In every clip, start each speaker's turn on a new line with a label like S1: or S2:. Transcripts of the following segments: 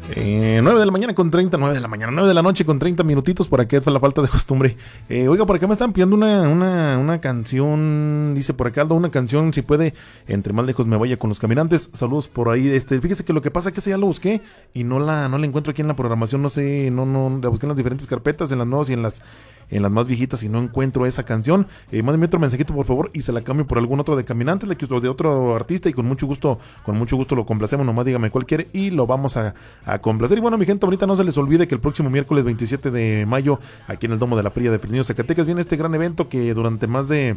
S1: 9 de la mañana con 30, 9 de la mañana, 9 de la noche con 30 minutitos. Por acá es la falta de costumbre. Oiga, por acá me están pidiendo una canción. Dice por acá Aldo, una canción, si puede, entre más lejos me vaya con los caminantes. Saludos por ahí. Fíjese que lo que pasa es que esa ya lo busqué y no la encuentro aquí en la programación. No sé, no la busqué en las diferentes carpetas, en las nuevas y en las más viejitas, y no encuentro esa canción. Mándenme otro mensajito por favor y se la cambio por algún otro de caminantes, de otro artista, y con mucho gusto lo complacemos. Nomás dígame cuál quiere y lo vamos a complacer. Y bueno, mi gente, ahorita no se les olvide que el próximo miércoles 27 de mayo, aquí en el Domo de la Feria de Fresnillo, Zacatecas, viene este gran evento que durante más de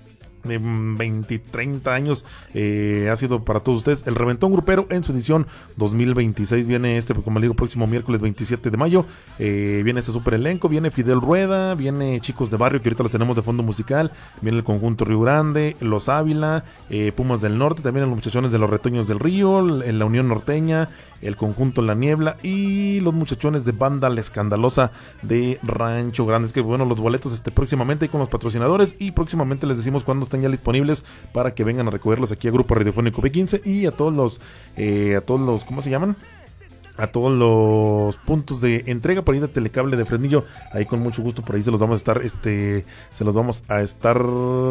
S1: 20, 30 años ha sido para todos ustedes el Reventón Grupero en su edición 2026. Viene como le digo, próximo miércoles 27 de mayo. Viene este super elenco, viene Fidel Rueda, viene Chicos de Barrio, que ahorita los tenemos de fondo musical, viene el conjunto Río Grande, Los Ávila, Pumas del Norte, también los muchachones de los Retoños del Río, la Unión Norteña, el conjunto La Niebla y los muchachones de Banda La Escandalosa de Rancho Grande. Es que bueno, los boletos próximamente con los patrocinadores, y próximamente les decimos cuándo están ya disponibles para que vengan a recogerlos aquí a Grupo Radiofónico B15 y a todos los ¿cómo se llaman? A todos los puntos de entrega por ahí de Telecable de Fresnillo. Ahí con mucho gusto por ahí se los vamos a estar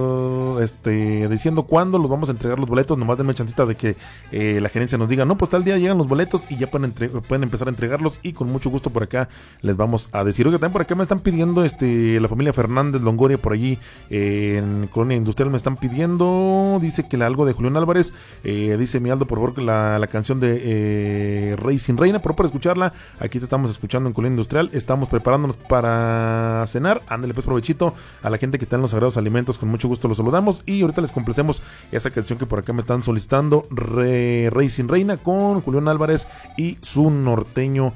S1: diciendo cuándo los vamos a entregar los boletos. Nomás denme chancita de que la gerencia nos diga, no, pues tal día llegan los boletos y ya pueden empezar a entregarlos, y con mucho gusto por acá les vamos a decir. Oiga, también por acá me están pidiendo la familia Fernández Longoria por allí en Colonia Industrial, me están pidiendo, dice que algo de Julián Álvarez, dice mi Aldo, por favor, que la canción de Rey sin Reina, por escucharla. Aquí te estamos escuchando en Colonia Industrial, estamos preparándonos para cenar. Ándale pues, provechito a la gente que está en los Sagrados Alimentos, con mucho gusto los saludamos, y ahorita les complacemos esa canción que por acá me están solicitando, Rey sin Reina, con Julián Álvarez y su norteño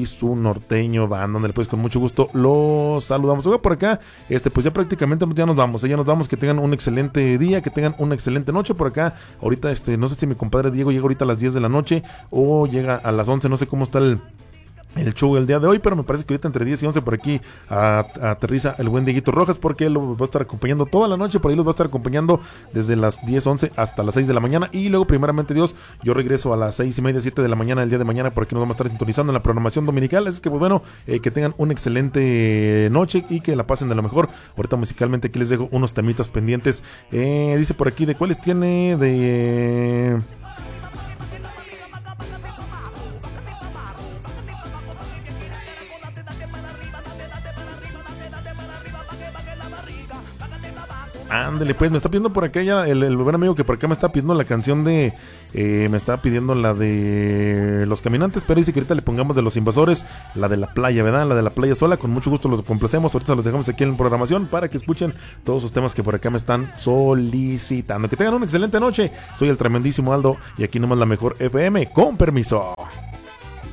S1: banda. Ándale pues, con mucho gusto los saludamos. Oiga, por acá, pues ya prácticamente ya nos vamos, que tengan un excelente día, que tengan una excelente noche. Por acá, ahorita no sé si mi compadre Diego llega ahorita a las 10 de la noche o llega a las 11, no sé cómo está el show el día de hoy, pero me parece que ahorita entre 10 y 11 por aquí aterriza el buen Dieguito Rojas, porque él los va a estar acompañando toda la noche. Por ahí los va a estar acompañando desde las 10, 11 hasta las 6 de la mañana, y luego primeramente Dios, yo regreso a las 6 y media, 7 de la mañana el día de mañana, por aquí nos vamos a estar sintonizando en la programación dominical. Así que pues bueno, que tengan una excelente noche y que la pasen de lo mejor. Ahorita musicalmente aquí les dejo unos temitas pendientes. Dice por aquí, ¿de cuáles tiene? Ándale pues, me está pidiendo por acá ya el buen amigo que por acá me está pidiendo la canción me está pidiendo la de Los Caminantes, pero dice que ahorita le pongamos de Los Invasores, la de la playa, ¿verdad? La de la playa sola. Con mucho gusto los complacemos, ahorita los dejamos aquí en la programación para que escuchen todos los temas que por acá me están solicitando. Que tengan una excelente noche, soy el tremendísimo Aldo y aquí nomás la mejor FM, con permiso.